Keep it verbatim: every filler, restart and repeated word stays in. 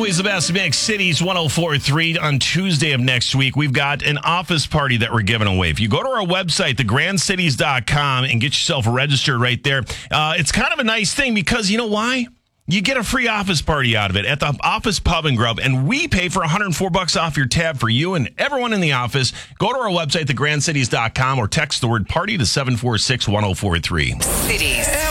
always the best mix. Cities one oh four point three on Tuesday of next week. We've got an office party that we're giving away. If you go to our website, the grand cities dot com, and get yourself registered right there, uh, it's kind of a nice thing because you know why? You get a free office party out of it at the Office Pub and Grub, and we pay for one hundred four bucks off your tab for you and everyone in the office. Go to our website, the grand cities dot com, or text the word party to seven four six, one oh four three. Cities.